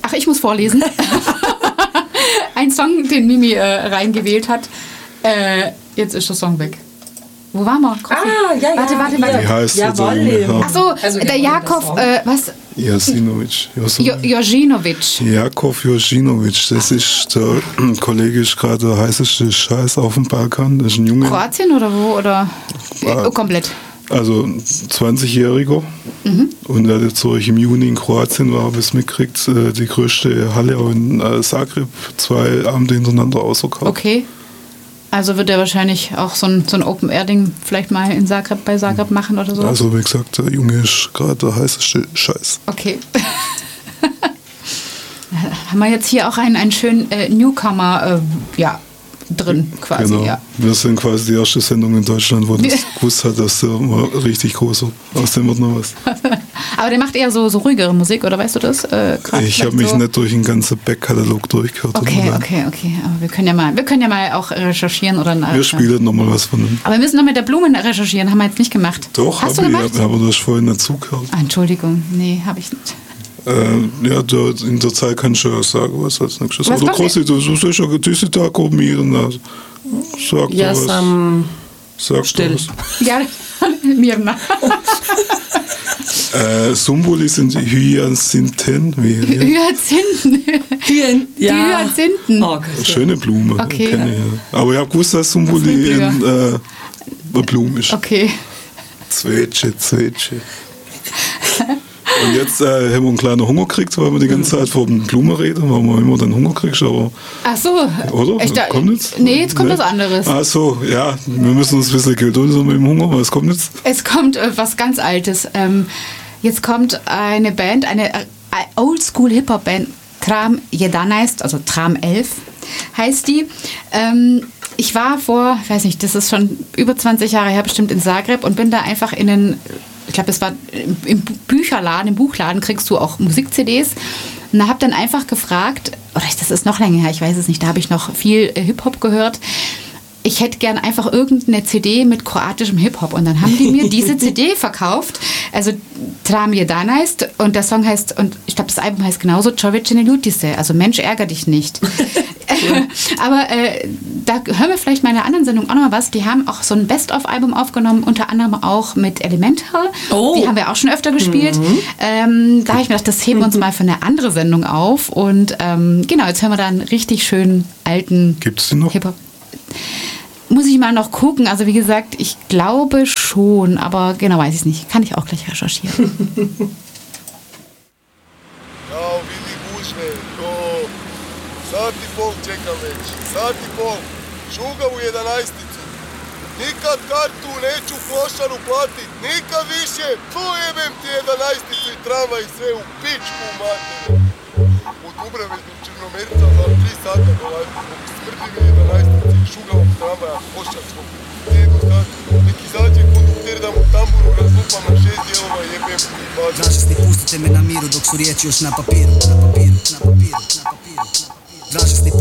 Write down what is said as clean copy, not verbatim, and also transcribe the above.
Ach, ich muss vorlesen. Ein Song, den Mimi reingewählt hat. Jetzt ist der Song weg. Wo waren wir? Ja. Warte. Wie heißt der dann? Ach so, Also der Jakov, was? Jasinovic. Jojinovic. Jakov Jojinovic, das ist der Kollege, ist gerade der heißeste Scheiß auf dem Balkan. Das ist ein Junge. Kroatien oder wo? Oder komplett? Also 20-Jähriger. Und er hat jetzt so im Juni in Kroatien, war, habe ich es mitgekriegt, die größte Halle auch in Zagreb, 2 Abende hintereinander ausverkauft. Okay. Also wird er wahrscheinlich auch so ein Open-Air-Ding vielleicht mal in Zagreb, bei Zagreb machen oder so? Also wie gesagt, der Junge ist gerade der heißeste Scheiß. Okay. Haben wir jetzt hier auch einen schönen Newcomer drin quasi. Genau. Ja. Wir sind quasi die erste Sendung in Deutschland, wo das gewusst hat, dass der mal richtig groß wird. Aus dem wird noch was. Aber der macht eher so ruhigere Musik, oder weißt du das? Ich habe mich nicht durch den ganzen Backkatalog durchgehört. Okay. Aber wir können ja mal auch recherchieren oder. Wir spielen nochmal was von ihm. Aber wir müssen noch mit der Blumen recherchieren, haben wir jetzt nicht gemacht. Doch, hast du gemacht? Aber du hast vorhin nicht zugehört. Entschuldigung, nee, habe ich nicht. In der Zeit kannst du ja sagen, was als nächstes. Was Oder kommt Krossi, du sollst ja diese Tag kombinieren. Sag Ja, was. sam Sag still. was. Ja, Mirna. Sumbuli sind Hyazinthen. Hyazinthen. Die Hyazinthen. Oh, Schöne Blume. Okay. Kenne ich, ja. Aber ich habe gewusst, dass Sumbuli eine Blume ist. Okay. Zwetsche. Und jetzt haben wir einen kleinen Hunger gekriegt, weil wir die ganze Zeit vor den Blumen reden, weil man immer dann Hunger kriegst, aber... Ach so. Oder? Kommt jetzt? Nee, jetzt kommt was anderes. Ach so, ja, wir müssen uns ein bisschen gedulden mit dem Hunger, was kommt jetzt? Es kommt was ganz Altes. Jetzt kommt eine Band, eine Oldschool-Hip-Hop-Band, Tram 11, also Tram 11 heißt die. Ich war vor, ich weiß nicht, das ist schon über 20 Jahre her, bestimmt in Zagreb und bin da einfach ich glaube, es war im Bücherladen, im Buchladen kriegst du auch Musik-CDs. Und habe dann einfach gefragt, oder das ist noch länger her, ich weiß es nicht, da habe ich noch viel Hip-Hop gehört. Ich hätte gern einfach irgendeine CD mit kroatischem Hip-Hop. Und dann haben die mir diese CD verkauft. Also Tram 11 und der Song heißt, und ich glaube, das Album heißt genauso, Čovječe ne ljuti se, also Mensch, ärger dich nicht. Aber da hören wir vielleicht mal in einer anderen Sendung auch noch mal was. Die haben auch so ein Best-of-Album aufgenommen, unter anderem auch mit Elemental. Oh. Die haben wir auch schon öfter gespielt. Da habe ich mir gedacht, das heben wir uns mal für eine andere Sendung auf. Und genau, jetzt hören wir da einen richtig schönen alten Gibt's den noch? Hip-Hop. Muss ich mal noch gucken. Also wie gesagt, ich glaube schon, aber genau weiß ich es nicht. Kann ich auch gleich recherchieren. Jao, vidi gužve, to sat i pol čekam već, sat i pol, šuga u 11-icu. Nikad kartu neću Klošaru platit, nikad više, tu jebem ti 11-icu i tramvaj sve u pičku materinu. U Dubravi do Črnomerca za 3 sata dolazim, smrdi mi 11-ici i šugavom tramvaja Košarskog. Jedu sad, neki izađe kondukter da mu tamburu razlupam na 6 dijelova jebem ti materinu. Dražesni, pustite me na miru dok su riječi još na papiru. Dražesni,